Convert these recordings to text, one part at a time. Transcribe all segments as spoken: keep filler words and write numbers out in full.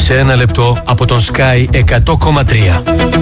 σε ένα λεπτό από τον Sky εκατό κόμμα τρία.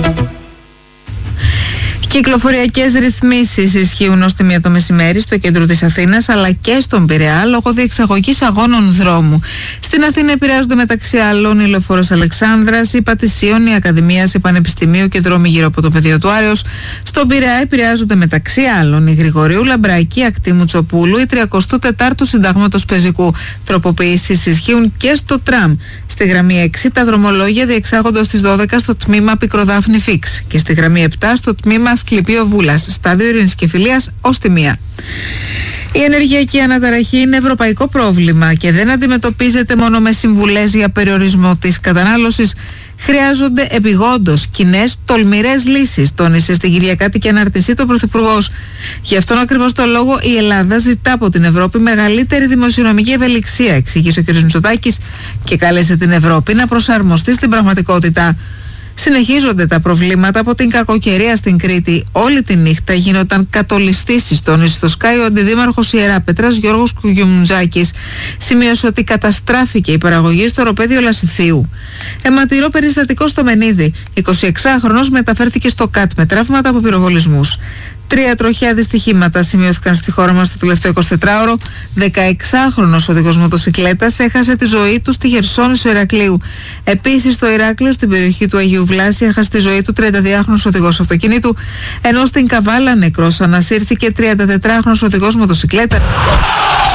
Κυκλοφοριακές ρυθμίσεις ισχύουν ως τη μία το μεσημέρι στο κέντρο της Αθήνας αλλά και στον Πειραιά λόγω διεξαγωγής αγώνων δρόμου. Στην Αθήνα επηρεάζονται μεταξύ άλλων η Λεωφόρος Αλεξάνδρας, η Πατησίων, η Ακαδημίας, η Πανεπιστημίου και δρόμοι γύρω από το πεδίο του Άρεως. Στον Πειραιά επηρεάζονται μεταξύ άλλων η Γρηγορίου Λαμπράκη, Ακτήμου Τσοπούλου, η τριακοστού τετάρτου Συντάγματος Πεζικού. Τροποποιήσεις ισχύουν και στο τραμ. Στη γραμμή έξι τα δρομολόγια διεξάγονται στις δώδεκα στο τμήμα Πικροδάφνη Φίξ και στη γραμμή επτά στο τμήμα Σκληπείο Βούλας, στάδιο Ειρήνης και Φιλίας ως τη μία. Η ενεργειακή αναταραχή είναι ευρωπαϊκό πρόβλημα και δεν αντιμετωπίζεται μόνο με συμβουλές για περιορισμό της κατανάλωσης. Χρειάζονται επιγόντως κοινές, τολμηρές λύσεις, τόνισε στην Κυριακάτικη ανάρτησή του ο Πρωθυπουργός. Γι' αυτόν ακριβώς το λόγο η Ελλάδα ζητά από την Ευρώπη μεγαλύτερη δημοσιονομική ευελιξία, εξήγησε ο κ. Μητσοτάκης, και κάλεσε την Ευρώπη να προσαρμοστεί στην πραγματικότητα. Συνεχίζονται τα προβλήματα από την κακοκαιρία στην Κρήτη. Όλη τη νύχτα γίνονταν κατολιστήσεις, τόνισε στο Sky ο αντιδήμαρχος Ιεράπετρας Γιώργος Κουγιουμτζάκης. Σημείωσε ότι καταστράφηκε η παραγωγή στο οροπέδιο Λασιθίου. Αιματηρό περιστατικό στο Μενίδη. εικοσιεξάχρονος μεταφέρθηκε στο ΚΑΤ με τραύματα από πυροβολισμούς. Τρία τροχαία δυστυχήματα σημειώθηκαν στη χώρα μας το τελευταίο εικοσιτετράωρο. δεκαεξάχρονος οδηγός μοτοσικλέτας έχασε τη ζωή του στη Χερσόνησο Ηρακλείου. Επίσης στο Ηράκλειο, στην περιοχή του Αγίου Βλάση, έχασε τη ζωή του τριανταδυάχρονος οδηγός αυτοκινήτου, ενώ στην Καβάλα νεκρός ανασύρθηκε τριαντατετράχρονος οδηγός μοτοσικλέτας.